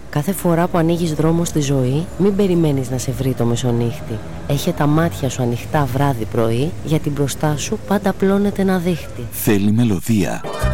Κάθε φορά που ανοίγεις δρόμο στη ζωή, μην περιμένεις να σε βρει το μεσονύχτη. Έχε τα μάτια σου ανοιχτά βράδυ πρωί, γιατί μπροστά σου πάντα πλώνεται ένα δίχτυ. Θέλει μελωδία.